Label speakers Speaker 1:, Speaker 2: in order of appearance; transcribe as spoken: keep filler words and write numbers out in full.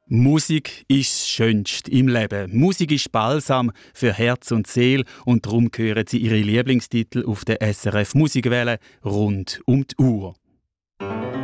Speaker 1: Musik ist das Schönste im Leben. Musik ist Balsam für Herz und Seele und darum hören Sie Ihre Lieblingstitel auf der S R F Musikwelle rund um die Uhr.